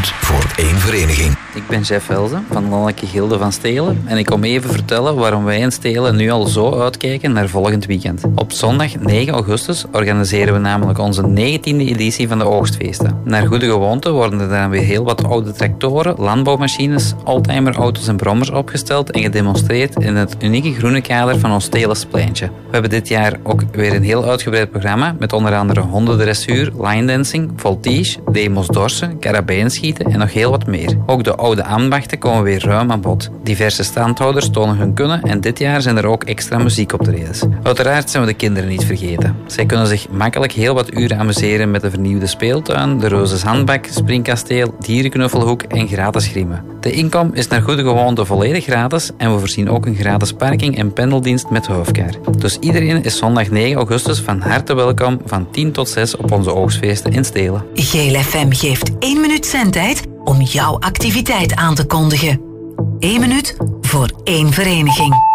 punt voor één vereniging. Ik ben Jeff Velzen van Landelijke Gilde van Stelen en ik kom even vertellen waarom wij in Stelen nu al zo uitkijken naar volgend weekend. Op zondag 9 augustus organiseren we namelijk onze 19e editie van de oogstfeesten. Naar goede gewoonte worden er dan weer heel wat oude tractoren, landbouwmachines, oldtimerauto's en brommers opgesteld en gedemonstreerd in het unieke groene kader van ons Stelenspleintje. We hebben dit jaar ook weer een heel uitgebreid programma met onder andere hondendressuur, line dancing, voltige, demos dorsen, karabijnschieten en nog heel wat meer. Ook de oude ambachten komen weer ruim aan bod. Diverse standhouders tonen hun kunnen en dit jaar zijn er ook extra muziekoptredens. Uiteraard zijn we de kinderen niet vergeten. Zij kunnen zich makkelijk heel wat uren amuseren met de vernieuwde speeltuin, de Reuze Zandbak, springkasteel, dierenknuffelhoek en gratis grimmen. De inkom is naar goede gewoonte volledig gratis en we voorzien ook een gratis parking en pendeldienst met hoofdkar. Dus iedereen is zondag 9 augustus van harte welkom van 10 tot 6 op onze oogstfeesten in Stelen. Geel FM geeft 1 minuut zendtijd om jouw activiteit aan te kondigen. 1 minuut voor één vereniging.